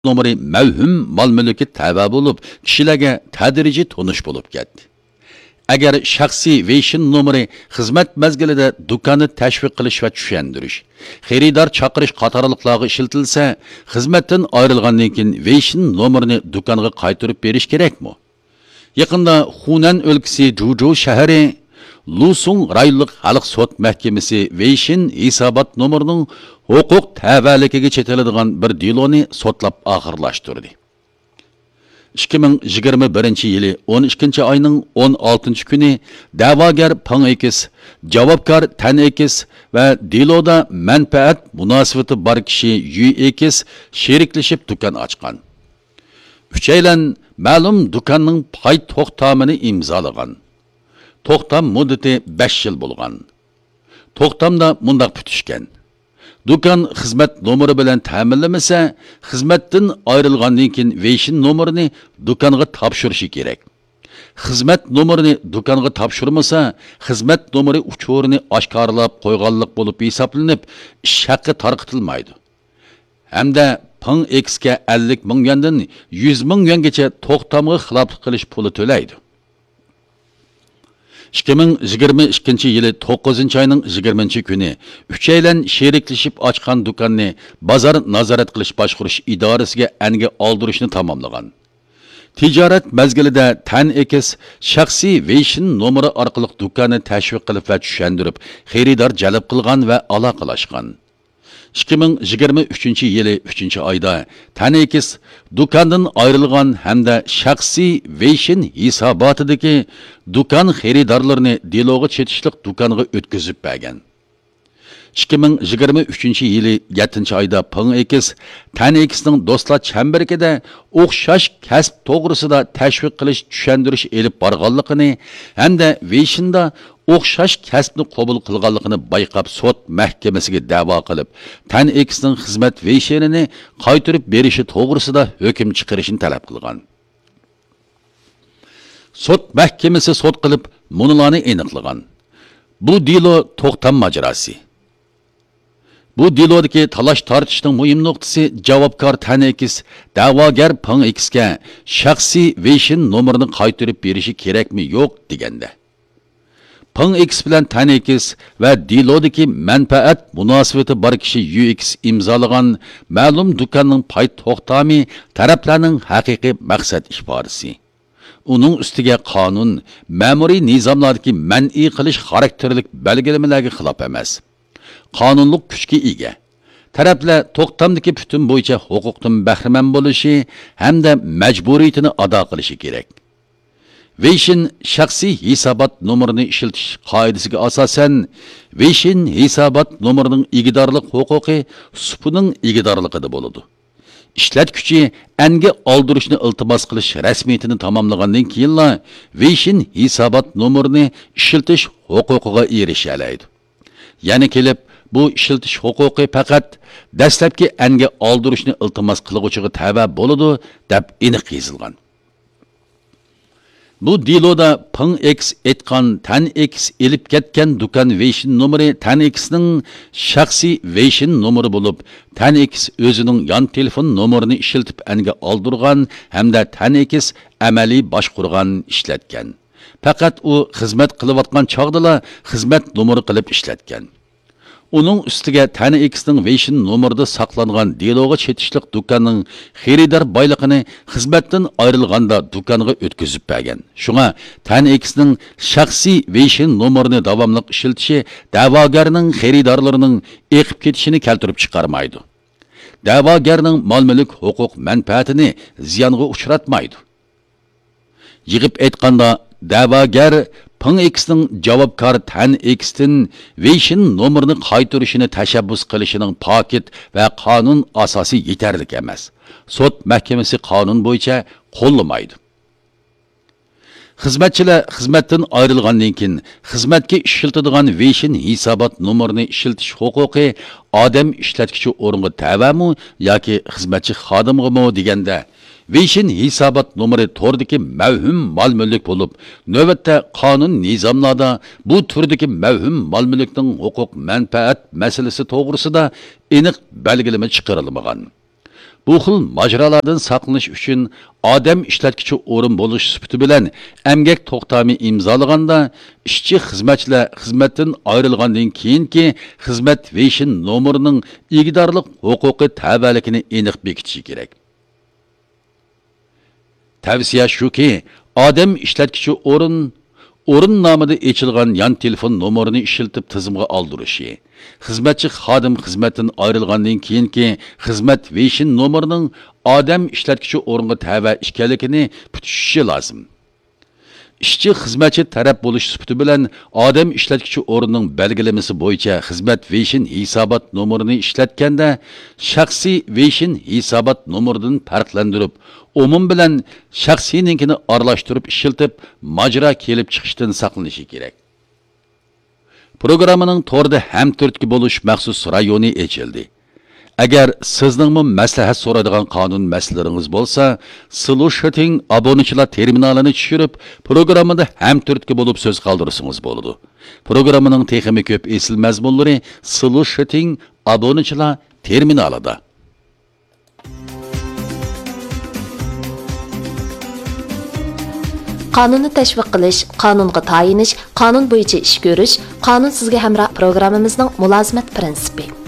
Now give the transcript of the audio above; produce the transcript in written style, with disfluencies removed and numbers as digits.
nomeri mavhum mol-mulki tava bo'lib, kishilarga tadrijiy tonish bo'lib ketdi. Agar shaxsiy Weixin nomeri xizmat mezgilida do'konni tashviq qilish va tushuntirish, xaridor chaqirish qatorliqlarga ishlatilsa, xizmatdan ayrilgandan keyin Weixin nomerini do'konga qaytarib berish kerakmi? Yaqinda Hunan o'lkasi Zhuzhou shahri Lusung rayonlik xalq sud mahkamasi Weixin hisobot nomerining huquq tavalligiga chetiladigan bir deloni sotlab oxirlashtirdi. 2021 yili 12 oyning 16 kuni da'vogar Peng Ekis, javobgar Tan Ekis va deloda manfaat munosabati bor kishi Yu Ekis sheriklashib do'kon ochgan. Uchaylan ma'lum do'konning pay to'xtamini imzolagan. To'xtam muddati 5 yil bo'lgan. To'xtamda mundaq bitishgan. Do'kon xizmat nomeri bilan ta'minlamasa, xizmatdan ayrilgandan keyin Weixin nomerini do'konga topshirishi kerak. Xizmat nomerini do'konga topshirmasa, xizmat nomeri uchurini oshkorlab qo'yganlik bo'lib hisoblanib, ish haqqi tarqitilmaydi. Hamda Peng X'ga 50 ming yuandan 100 ming yuangacha to'xtamga xiloflik qilish puli to'laydi. 2022 yili 9 ayning 20 kuni uchaylan sheriklashib ochgan do'konni bozor nazorat qilish boshqarish idorasiga anga oldirishni tamomlagan. Tijorat mezgilida Tan Ekis shaxsiy Weixin nomeri orqali do'konni tashviq qilib va tushuntirib, xaridor jalb qilgan va aloqalashgan. 2023 yili 3-oyda Tan Ekis do'kondan ayrilgan hamda shaxsiy Weixin hisobotidagi do'kon xaridorlarini deloga chetishlik do'konga o'tkazib bergan. 2023 yili 7-oyda Peng Ekis Tan Ekisning do'stlar chambarida o'xshash kasb to'g'risida tashviq qilish, tushuntirish elib borganligini hamda Weixinda o'xshash kasbni qabul qilganligini bayqab sud mahkamasiga da'vo qilib, Tan Ekisning xizmat Weixinini qaytarib berishi to'g'risida hukm chiqarishni talab qilgan. Sud mahkamasi sud qilib, munolarni aniqlagan. Bu delo to'xtam majrosi. Bu delodagi talash tortishning muhim nuqtasi javobgar Tan Ekis da'vogar Peng X'ga shaxsiy Weixin nomerini qaytarib berishi kerakmi yo'q deganda. Peng X bilan Tan Ekis va delodagi manfaat munosabati bor kishi Yu X imzolagan ma'lum do'konning pay to'xtami taraflarning haqiqiy maqsad ifodasi. Uning ustiga qonun, ma'muriy nizomlardagi man'iy qilish xarakterlik belgilamalarga xilof emas. Qonunlik kuchga ega. Taraflar to'xtamdagi butun bo'yicha huquqdan bahramand bo'lishi hamda majburiyatini ado qilishi kerak. Weixin shaxsiy hisobot nomerini ishlatish qoidasiga asosan Weixin hisobot nomerining igidorlik huquqi supining igidorligida bo'ladi. Ishlatuvchi anga oldirishni iltimos qilish rasmiyatini tamomlagandan keyinla Weixin hisobot nomerini ishlatish huquqiga erisha oladi. Ya'ni kelib bu ishlatish huquqi faqat dastlabki anga oldirishni iltimos qiluvchiga tava bo'ladi deb aniq yozilgan. Bu deloda Peng X etgan Tan X elib ketgan do'kon Weixin nomeri Tan X'ning shaxsiy Weixin nomeri bo'lib, Tan X o'zining yon telefon nomerini ishlatib anga oldirgan hamda Tan X amaliy boshqurgan ishlatgan. Faqat u xizmat qilayotgan chog'dala xizmat nomeri qilib ishlatgan. Uning ustiga Tan X'ning Weixin nomerida saqlangan deloga chetishlik do'konning xaridor boyligini xizmatdan ayrilganda do'konga o'tkazib bergan. Shunga Tan X'ning shaxsiy Weixin nomerini davomli ishlatishi da'vogarning xaridorlarining eqib ketishini keltirib chiqarmaydi. Da'vogarning mol-mulk huquq manfaatini ziyonga uchratmaydi. Yig'ib aytganda da'vogar Peng X'ning javobgar Tan X'tin Weixin nomerini qaytarishini tashabbus qilishining pakit va qonun asosi yetarlik emas. Sud mahkamasi qonun bo'yicha qo'llamaydi. Xizmatchilar xizmatdan ayrilgandan keyin xizmatga ishlatadigan Weixin hisobot nomerini ishlatish huquqi odam ishlatuvchi o'ringa tavami yoki xizmatchi xodimgami deganda Weixin hisobot nomeri tordagi mavhum mol-mulk bo'lib, navbatda qonun nizomlarda bu turdagi mavhum mol-mulkning huquq manfaat masalasi to'g'risida aniq belgilama chiqarilmagan. Bu xil majralardan saqlanish uchun odam ishlatkichi o'rin bo'lish sifati bilan emgak to'xtami imzolaganda ishchi xizmatchilar xizmatdan ayrilgandan keyinki xizmat veshin nomerining egidorlik huquqi tabalikini aniq bekitishi kerak. Tavsiya shuki, odam ishlatkichi o'rin nomida echilgan yan telefon nomerini ishlatib tizimga oldirishi, xizmatchi xodim xizmatdan ayrilgandan keyinki xizmat veshin nomerining odam ishlatkichi o'ringa tava ekanligini putishishi lozim. Ishchi xizmatchi taraf bo'lish sifati bilan odam ishlatkichi o'rnining belgilamasi bo'yicha xizmat veshin hisobot nomerini ishlatganda shaxsiy veshin hisobot nomeridan farqlantirib, umum bilan shaxsiyninkini aralashtirib ishlatib, majra kelib chiqishdan saqlanishi kerak. Programmaning to'rda ham turtki bo'lish maxsus rayoni ochildi. Agar sizningmi maslahat so'raydigan qonun masalalaringiz bo'lsa, Solution abonechilar terminalini tushirib, programmada ham turtki bo'lib so'z qoldirsangiz bo'ladi. Programmaning texnik ko'p esil mazmunlari Solution abonechilar terminalida. Qonunni tashviq qilish, qonunga tayinish, qonun bo'yicha ish ko'rish, qonun sizga hamroh programmamizning mulozimat prinsipi.